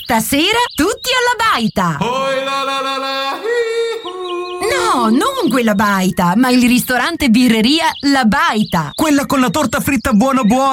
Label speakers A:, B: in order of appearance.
A: Stasera tutti alla baita!
B: Oi la la la la,
A: No, non quella baita, ma il ristorante birreria La Baita.
C: Quella con la torta fritta buona buona.